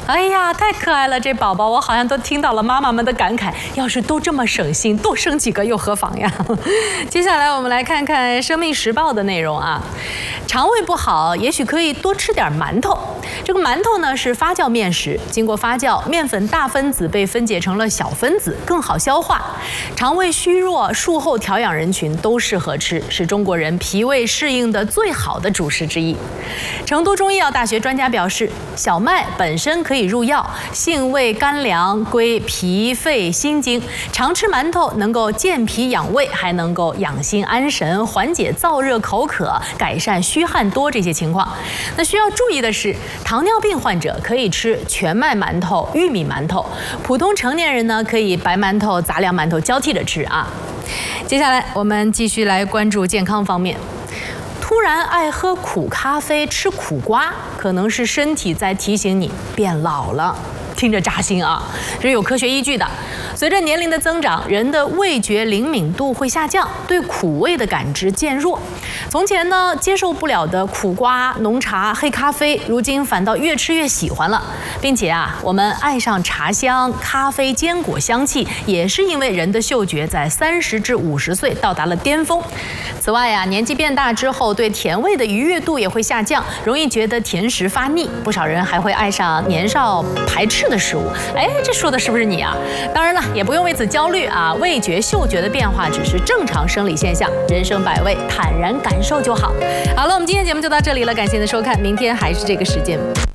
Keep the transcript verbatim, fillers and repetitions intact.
哎呀，太可爱了，这宝宝，我好像都听到了妈妈们的感慨。要是都这么省心，多生几个又何妨呀？接下来我们来看看《生命时报》的内容啊。肠胃不好，也许可以多吃点馒头。这个馒头呢是发酵面食，经过发酵，面粉大分子被分解成了小分子，更好消化。肠胃虚弱、术后调养人群都适合吃，是中国人脾胃适应的最好的主食之一。成都中医药大学专家表示，小麦本身可以入药，性味甘凉，归脾肺心经。常吃馒头能够健脾养胃，还能够养心安神，缓解燥热口渴，改善虚汗多这些情况。那需要注意的是，糖尿病患者可以吃全麦馒头、玉米馒头，普通成年人呢可以白馒头、杂粮馒头交替着吃啊。接下来我们继续来关注健康方面。突然爱喝苦咖啡、吃苦瓜，可能是身体在提醒你变老了。听着扎心啊，这是有科学依据的。随着年龄的增长，人的味觉灵敏度会下降，对苦味的感知渐弱。从前呢，接受不了的苦瓜、浓茶、黑咖啡，如今反倒越吃越喜欢了。并且啊，我们爱上茶香、咖啡、坚果香气，也是因为人的嗅觉在三十至五十岁到达了巅峰。此外呀、啊，年纪变大之后，对甜味的愉悦度也会下降，容易觉得甜食发腻。不少人还会爱上年少排斥的食物。哎，这说的是不是你啊？当然了，也不用为此焦虑啊。味觉、嗅觉的变化只是正常生理现象，人生百味，坦然感受就好。好了，我们今天节目就到这里了，感谢您的收看，明天还是这个时间。